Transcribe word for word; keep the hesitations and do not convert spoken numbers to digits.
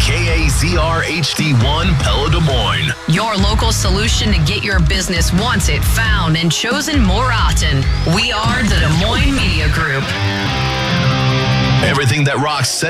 K A Z R H D one Pella Des Moines. Your local solution to get your business wanted, found, and chosen more often. We are the Des Moines Media Group. Everything that rocks